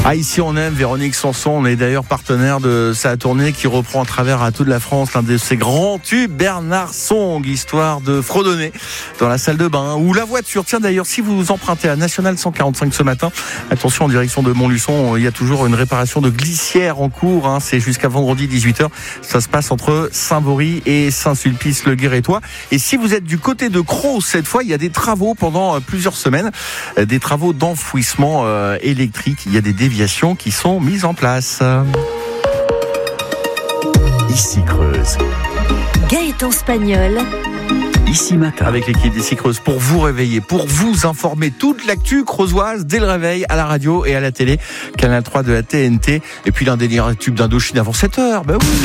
Ici on aime Véronique Sanson, on est d'ailleurs partenaire de sa tournée qui reprend à travers à toute la France l'un de ses grands tubes, Bernard Song, histoire de fredonner dans la salle de bain ou la voiture. Tiens d'ailleurs, si vous empruntez à National 145 ce matin, attention en direction de Montluçon, il y a toujours une réparation de glissière en cours, c'est jusqu'à vendredi 18h, ça se passe entre Saint-Vaury et Saint-Sulpice-le-Guérétois. Et si vous êtes du côté de Crozes cette fois, il y a des travaux pendant plusieurs semaines, des travaux d'enfouissement électrique, il y a des déviations qui sont mises en place. Ici Creuse. Gaëtan Spagnol. Ici Matin. Avec l'équipe d'Ici Creuse pour vous réveiller, pour vous informer toute l'actu creusoise dès le réveil à la radio et à la télé. Canal 3 de la TNT. Et puis l'un des tubes d'Indochine avant 7h. Ben oui.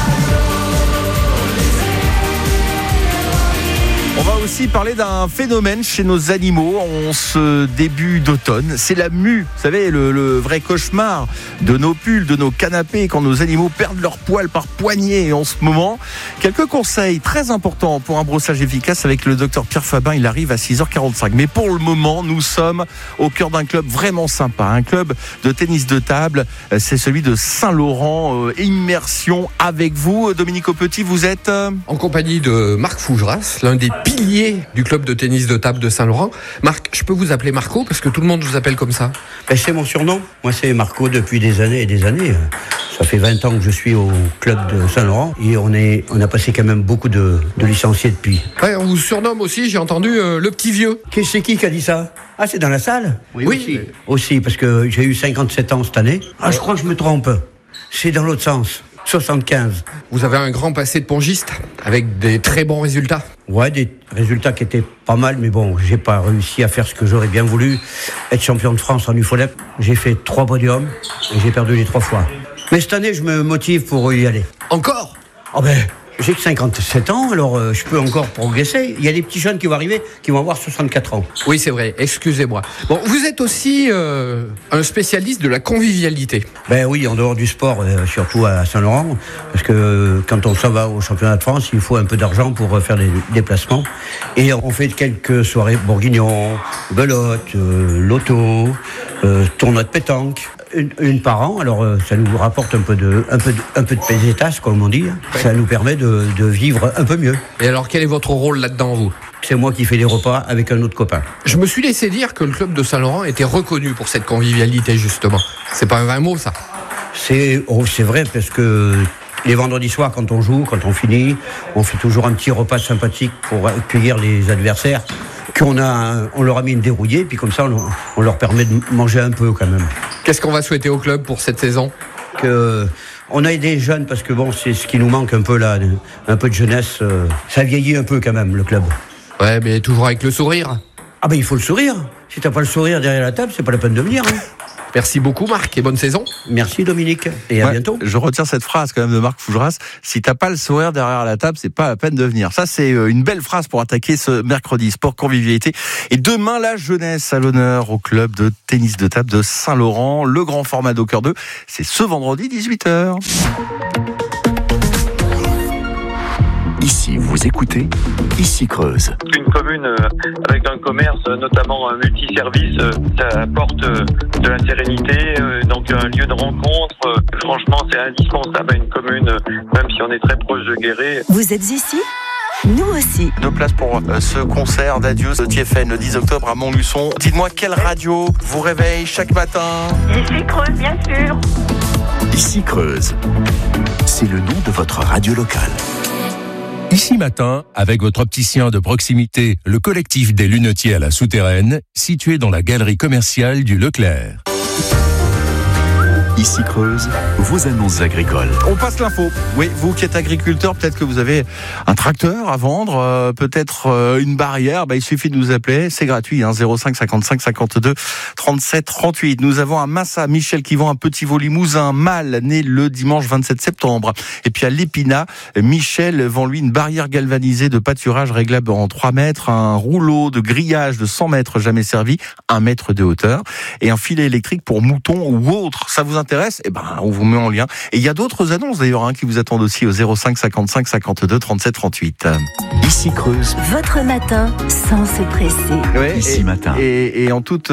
On va aussi parler d'un phénomène chez nos animaux en ce début d'automne. C'est la mue. Vous savez, le vrai cauchemar de nos pulls, de nos canapés, quand nos animaux perdent leur poil par poignée. Et en ce moment, quelques conseils très importants pour un brossage efficace avec le docteur Pierre Fabin. Il arrive à 6h45. Mais pour le moment, nous sommes au cœur d'un club vraiment sympa. Un club de tennis de table. C'est celui de Saint-Laurent. Immersion avec vous. Dominique Aupetit, vous êtes en compagnie de Marc Fougeras, l'un des pilier du club de tennis de table de Saint-Laurent. Marc, je peux vous appeler Marco parce que tout le monde vous appelle comme ça. C'est mon surnom. Moi, c'est Marco depuis des années et des années. Ça fait 20 ans que je suis au club de Saint-Laurent et on a passé quand même beaucoup de licenciés depuis. Ouais, on vous surnomme aussi, j'ai entendu, le petit vieux. C'est qui a dit ça ? Ah, c'est dans la salle ? Oui. Aussi, parce que j'ai eu 57 ans cette année. Ah, je crois que je me trompe. C'est dans l'autre sens. 75. Vous avez un grand passé de pongiste avec des très bons résultats. Ouais, des résultats qui étaient pas mal, mais bon, j'ai pas réussi à faire ce que j'aurais bien voulu. Être champion de France en UFODEP, j'ai fait 3 podiums et j'ai perdu les 3 fois. Mais cette année, je me motive pour y aller. Encore ? Oh j'ai que 57 ans, alors je peux encore progresser. Il y a des petits jeunes qui vont arriver, qui vont avoir 64 ans. Oui, c'est vrai, excusez-moi. Bon, vous êtes aussi un spécialiste de la convivialité. Oui, en dehors du sport, surtout à Saint-Laurent, parce que quand on s'en va au championnat de France, il faut un peu d'argent pour faire des déplacements. Et on fait quelques soirées bourguignon, belote, loto, tournoi de pétanque. Une par an, alors ça nous rapporte un peu de pesetas, comme on dit. Ouais. Ça nous permet de vivre un peu mieux. Et alors, quel est votre rôle là-dedans, vous ? C'est moi qui fais les repas avec un autre copain. Je me suis laissé dire que le club de Saint-Laurent était reconnu pour cette convivialité, justement. C'est pas un vrai mot, ça ? C'est vrai, parce que les vendredis soirs, quand on joue, quand on finit, on fait toujours un petit repas sympathique pour accueillir les adversaires. On leur a mis une dérouillée, puis comme ça, on leur permet de manger un peu quand même. Qu'est-ce qu'on va souhaiter au club pour cette saison ? On a des jeunes, parce que c'est ce qui nous manque un peu là, un peu de jeunesse. Ça vieillit un peu quand même, le club. Ouais, mais toujours avec le sourire. Ah il faut le sourire. Si t'as pas le sourire derrière la table, c'est pas la peine de venir. Merci beaucoup Marc et bonne saison. Merci Dominique et à bientôt. Je retiens cette phrase quand même de Marc Fougeras. Si t'as pas le sourire derrière la table, c'est pas la peine de venir. Ça c'est une belle phrase pour attaquer ce mercredi sport convivialité. Et demain la jeunesse à l'honneur au club de tennis de table de Saint-Laurent. Le grand format d'Au-Cœur 2, c'est ce vendredi 18h. Ici, vous écoutez Ici Creuse. Une commune avec un commerce, notamment un multiservice, ça apporte de la sérénité, donc un lieu de rencontre. Franchement, c'est indispensable à une commune, même si on est très proche de Guéret. Vous êtes ici ? Nous aussi. 2 places pour ce concert d'adieu de TFN le 10 octobre à Montluçon. Dites-moi quelle radio vous réveille chaque matin ? Ici Creuse, bien sûr. Ici Creuse. C'est le nom de votre radio locale. Ici Matin, avec votre opticien de proximité, le collectif des lunetiers à la Souterraine, situé dans la galerie commerciale du Leclerc. Ici Creuse, vos annonces agricoles. On passe l'info. Oui, vous qui êtes agriculteur, peut-être que vous avez un tracteur à vendre, peut-être une barrière. Il suffit de nous appeler, c'est gratuit, 05 55 52 37 38. Nous avons à Massa Michel qui vend un petit veau limousin mâle né le dimanche 27 septembre. Et puis à l'Épinat, Michel vend lui une barrière galvanisée de pâturage réglable en 3 mètres, un rouleau de grillage de 100 mètres jamais servi, 1 mètre de hauteur, et un filet électrique pour moutons ou autres. Ça vous intéresse ? intéresse, on vous met en lien. Et il y a d'autres annonces d'ailleurs qui vous attendent aussi au 05 55 52 37 38. Ici Creuse. Votre matin sans se presser. Ouais, Ici matin. Et en toute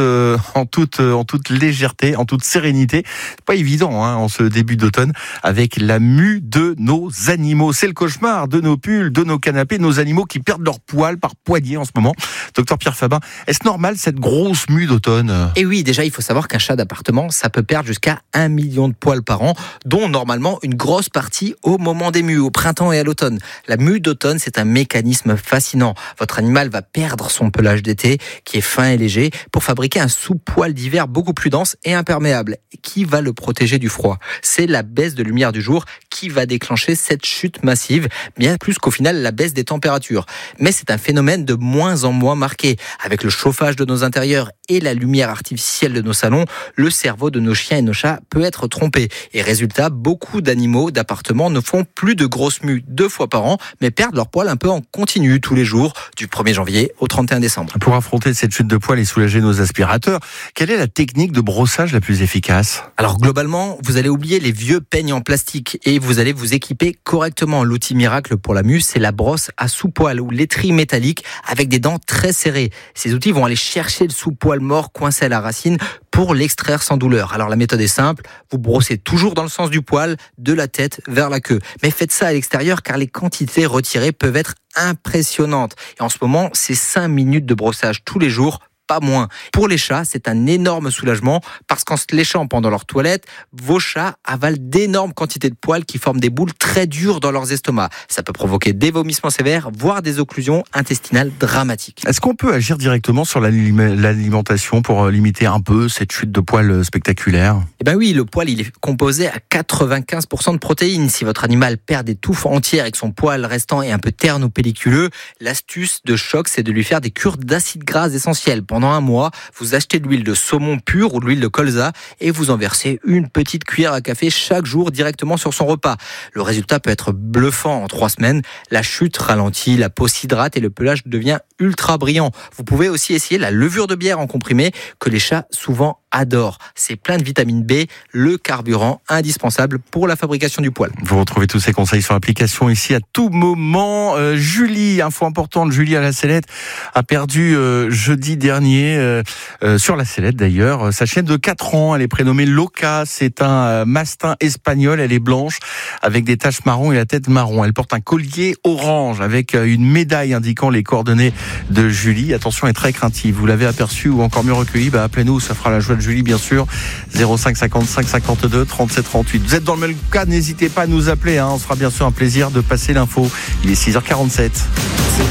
légèreté, en toute sérénité. C'est pas évident en ce début d'automne avec la mue de nos animaux. C'est le cauchemar de nos pulls, de nos canapés, nos animaux qui perdent leur poil par poignée en ce moment. Docteur Pierre Fabin, est-ce normal cette grosse mue d'automne ? Et oui, déjà, il faut savoir qu'un chat d'appartement, ça peut perdre jusqu'à 1 million de poils par an, dont normalement une grosse partie au moment des mues, au printemps et à l'automne. La mue d'automne, c'est un mécanisme fascinant. Votre animal va perdre son pelage d'été, qui est fin et léger, pour fabriquer un sous-poil d'hiver beaucoup plus dense et imperméable, qui va le protéger du froid. C'est la baisse de lumière du jour qui va déclencher cette chute massive, bien plus qu'au final la baisse des températures. Mais c'est un phénomène de moins en moins marqué. Avec le chauffage de nos intérieurs et la lumière artificielle de nos salons, le cerveau de nos chiens et nos chats peut être trompé. Et résultat, beaucoup d'animaux d'appartement ne font plus de grosses mues 2 fois par an, mais perdent leur poil un peu en continu tous les jours, du 1er janvier au 31 décembre. Pour affronter cette chute de poil et soulager nos aspirateurs, quelle est la technique de brossage la plus efficace ? Alors globalement, vous allez oublier les vieux peignes en plastique et vous allez vous équiper correctement. L'outil miracle pour la mue, c'est la brosse à sous-poil ou l'étrie métallique avec des dents très serrées. Ces outils vont aller chercher le sous-poil mort coincé à la racine pour l'extraire sans douleur. Alors la méthode est simple, vous brossez toujours dans le sens du poil, de la tête vers la queue. Mais faites ça à l'extérieur car les quantités retirées peuvent être impressionnantes. Et en ce moment, c'est 5 minutes de brossage tous les jours, pas moins. Pour les chats, c'est un énorme soulagement parce qu'en se léchant pendant leur toilette, vos chats avalent d'énormes quantités de poils qui forment des boules très dures dans leurs estomacs. Ça peut provoquer des vomissements sévères, voire des occlusions intestinales dramatiques. Est-ce qu'on peut agir directement sur l'alimentation pour limiter un peu cette chute de poils spectaculaire ? Eh ben oui, le poil, il est composé à 95% de protéines. Si votre animal perd des touffes entières et que son poil restant est un peu terne ou pelliculeux, l'astuce de choc, c'est de lui faire des cures d'acides gras essentiels. Pendant un mois, vous achetez de l'huile de saumon pure ou de l'huile de colza et vous en versez une petite cuillère à café chaque jour directement sur son repas. Le résultat peut être bluffant en 3 semaines. La chute ralentit, la peau s'hydrate et le pelage devient ultra brillant. Vous pouvez aussi essayer la levure de bière en comprimé que les chats souvent adorent. C'est plein de vitamine B, le carburant indispensable pour la fabrication du poil. Vous retrouvez tous ces conseils sur l'application ici à tout moment. Julie, info importante, Julie à la Sellette a perdu jeudi dernier sur la Sellette d'ailleurs. Sa chienne de 4 ans, elle est prénommée Loca. C'est un mastin espagnol. Elle est blanche avec des taches marron et la tête marron. Elle porte un collier orange avec une médaille indiquant les coordonnées de Julie. Attention, elle est très craintive. Vous l'avez aperçue ou encore mieux recueillie, appelez-nous, ça fera la joie de Julie bien sûr. 05 55 52 37 38. Vous êtes dans le même cas, n'hésitez pas à nous appeler. On sera bien sûr un plaisir de passer l'info. Il est 6h47.